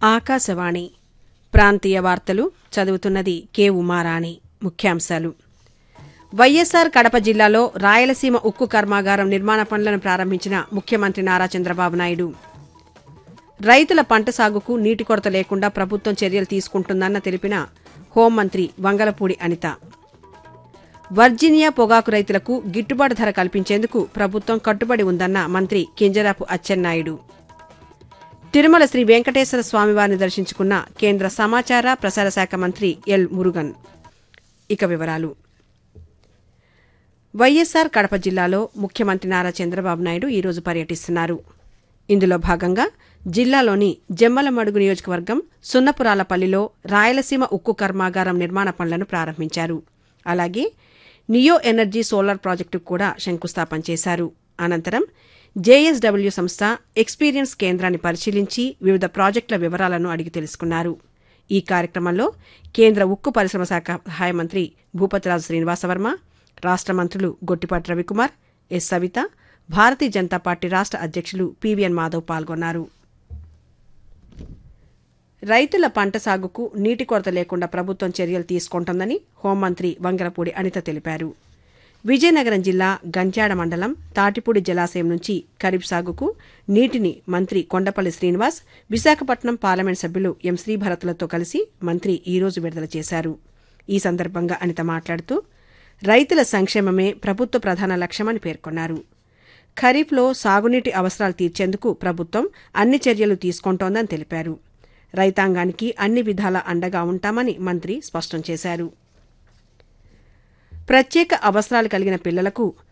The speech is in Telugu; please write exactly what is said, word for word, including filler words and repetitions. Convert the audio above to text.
ఆకాశవాణి ప్రాంతీయ వార్తలు చదువుతున్నది కె ఉమారాణి. ముఖ్యాంశాలు: వైఎస్సార్ కడప జిల్లాలో రాయలసీమ ఉక్కు కర్మాగారం నిర్మాణ పనులను ప్రారంభించిన ముఖ్యమంత్రి నారా చంద్రబాబు నాయుడు. రైతుల పంట సాగుకు నీటి కొరత లేకుండా ప్రభుత్వం చర్యలు తీసుకుంటుందన్న తెలిపిన హోంమంత్రి వంగలపూడి అనిత. వర్జీనియా పొగాకు రైతులకు గిట్టుబాటు ధర కల్పించేందుకు ప్రభుత్వం కట్టుబడి ఉందన్న మంత్రి కింజరాపు అచ్చెన్నాయుడు. తిరుమల శ్రీ వెంకటేశ్వర స్వామివారిని దర్శించుకున్న కేంద్ర సమాచార ప్రసార శాఖ మంత్రి ఎల్ మురుగన్. ఇక వివరాలు: వైఎస్సార్ కడప జిల్లాలో ముఖ్యమంత్రి నారా చంద్రబాబు నాయుడు ఈరోజు పర్యటిస్తున్నారు. ఇందులో భాగంగా జిల్లాలోని జమ్మలమడుగు నియోజకవర్గం సున్నపురాలపల్లిలో రాయలసీమ ఉక్కు కర్మాగారం నిర్మాణ పనులను ప్రారంభించారు. అలాగే నియో ఎనర్జీ సోలార్ ప్రాజెక్టుకు కూడా శంకుస్థాపన చేశారు. అనంతరం జేఎస్డబ్ల్యూ సంస్థ ఎక్స్పీరియన్స్ కేంద్రాన్ని పరిశీలించి వివిధ ప్రాజెక్టుల వివరాలను అడిగి తెలుసుకున్నారు. ఈ కార్యక్రమంలో కేంద్ర ఉక్కు పరిశ్రమ శాఖ సహాయ మంత్రి భూపతిరాజు శ్రీనివాసవర్మ, రాష్ట్ర మంత్రులు గొట్టిపాటి రవికుమార్, ఎస్ సవిత, భారతీయ జనతా పార్టీ రాష్ట్ర అధ్యక్షులు పీవీఎన్ మాధవ్ పాల్గొన్నారు. రైతుల పంట సాగుకు నీటి కొరత లేకుండా ప్రభుత్వం చర్యలు తీసుకుంటోందని హోంమంత్రి వంగలపూడి అనిత తెలిపారు. విజయనగరం జిల్లా గంట్యాడ మండలం తాటిపూడి జలాశయం నుంచి ఖరీఫ్ సాగుకు నీటిని మంత్రి కొండపల్లి శ్రీనివాస్, విశాఖపట్నం పార్లమెంట్ సభ్యులు ఎం శ్రీభరత్లతో కలిసి మంత్రి ఈరోజు విడుదల చేశారు. ఈ సందర్భంగా అనిత మాట్లాడుతూ రైతుల సంక్షేమమే ప్రభుత్వ ప్రధాన లక్ష్యమని పేర్కొన్నారు. ఖరీఫ్లో సాగునీటి అవసరాలు తీర్చేందుకు ప్రభుత్వం అన్ని చర్యలు తీసుకుంటోందని తెలిపారు. రైతాంగానికి అన్ని విధాలా అండగా ఉంటామని మంత్రి స్పష్టం చేశారు. ప్రత్యేక అవసరాలు కలిగిన పిల్లలకు